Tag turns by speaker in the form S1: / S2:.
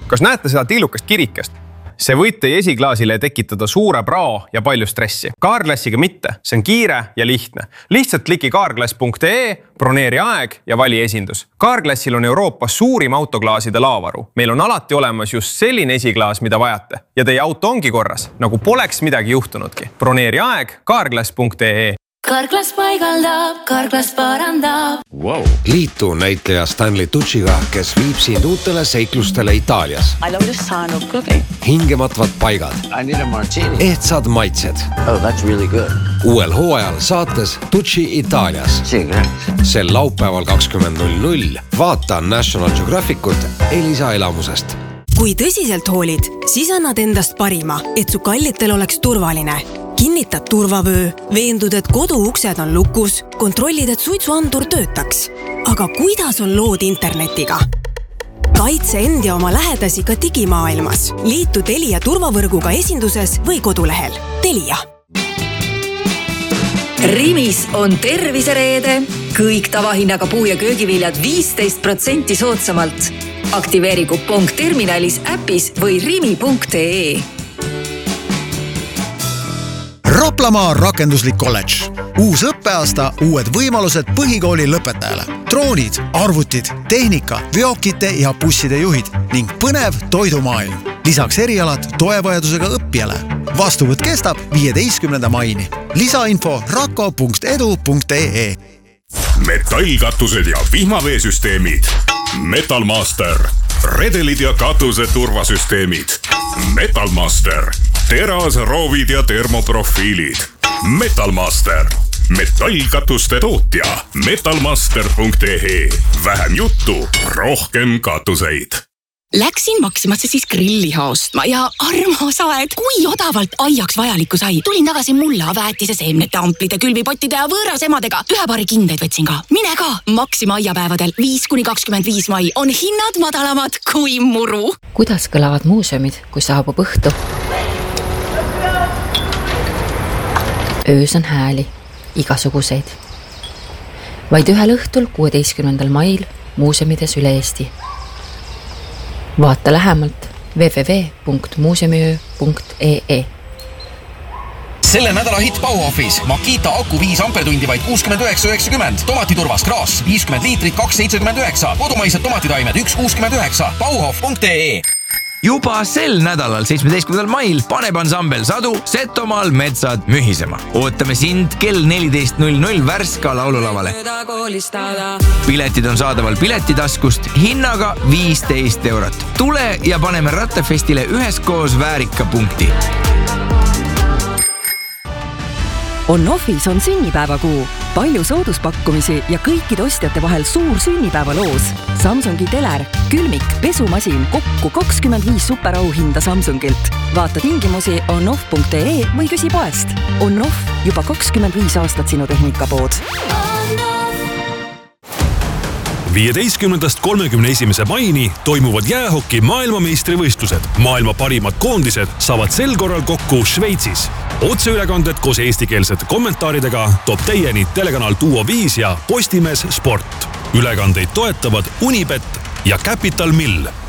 S1: Kas näete seda tillukast kirikest? See võib teie esiklaasile tekitada suure prao ja palju stressi. Carglassiga mitte, see on kiire ja lihtne. Lihtsalt kliki carglass.ee, broneeri aeg ja vali esindus. Carglassil on Euroopas suurim autoklaaside laavaru. Meil on alati olemas just selline esiklaas, mida vajate. Ja teie auto ongi korras, nagu poleks midagi juhtunudki. Broneeri aeg carglass.ee.
S2: Carglass paigaldab, Carglass parandab.
S3: Wow. Liitu näitleja Stanley Tucciga, kes viib sind uutele seiklustele Itaalias.
S4: I love the sound of cooking.
S3: Hingematvad paigad.
S4: I need a martini.
S3: Ehtsad maitsed.
S4: Oh, that's really good.
S3: Uuel hooajal saates Tucci Itaalias. Sel laupäeval 20.00 vaata National Geographicut Elisa elamusest.
S5: Kui tõsiselt hoolid, siis annad endast parima, et su kallitel oleks turvaline. Kinnitad turvavöö, veendud, et koduuksed on lukus, kontrollid, et suitsuandur töötaks. Aga kuidas on lood internetiga? Kaitse end ja oma lähedasi ka digimaailmas. Liitu Telia turvavõrguga esinduses või kodulehel. Telia.
S6: Rimis on tervisereede. Kõik tavahinnaga puu- ja köögiviljad 15% soodsamalt. Aktiveeri kupong terminalis, äpis või rimi.ee.
S7: Raplamaa rakenduslik kolledž. Uus õppeaasta, uued võimalused põhikooli lõpetajale. Droonid, arvutid, tehnika, veokite ja busside juhid ning põnev toidumaailm. Lisaks erialad toevajadusega õppijale. Vastuvõtt kestab 15. maini. Lisainfo rako.edu.ee.
S8: Metallkatused ja vihmaveesüsteemid. Metalmaster. Redelid ja katuse turvasüsteemid. Metalmaster. Teras, roovid ja termoprofiilid. Metalmaster. Metallkatuste tootja. Metalmaster.ee. Vähem juttu, rohkem katuseid.
S9: Läksin Maximasse siis grillliha ostma ja armas aed, kui odavalt aiaks vajalikku sai. Tulin tagasi mulla, väetise, seemnete, amplite, külvipottide ja võõrasemadega. Ühe paari kindeid võtsin ka. Mine ka! Maxima aiapäevadel 5-25 mai on hinnad madalamad kui muru.
S10: Kuidas kõlavad muuseumid, kui saabub õhtu? Öös on hääli, igasuguseid. Vaid ühel õhtul 16. mail muuseumides üle Eesti. Vaata lähemalt www.muuseumiöö.ee.
S11: Selle nädala hitt Bauhofis. Makita aku 5 ampertundi vaid 69,90. Tomatiturvas kraas 50 liitrit 2,79. Kodumaised tomatitaimed 1,69. Bauhof.ee.
S12: Juba sel nädalal 17. mail paneb ansambel Sadu Setomaal metsad mühisema. Ootame sind kell 14.00 Värska laululavale. Piletid on saadaval piletitaskust hinnaga 15 €. Tule ja paneme Rattefestile üheskoos väärika punkti.
S13: On-Offis on sünnipäevakuu. Palju sooduspakkumisi ja kõikide ostjate vahel suur sünnipäevaloos. Samsungi teler, külmik, pesumasin, kokku 25 superauhinda Samsungilt. Vaata tingimusi onoff.ee või küsi poest. On-Off, juba 25 aastat sinu tehnikapood.
S14: 15.–31. maini toimuvad jäähoki maailmameistrivõistlused. Maailma parimad koondised saavad sel korral kokku Šveitsis. Otseülekanded koos eestikeelsete kommentaaridega toob teieni telekanal Duo 5 ja Postimees Sport. Ülekandeid toetavad Unibet ja Capital Mill.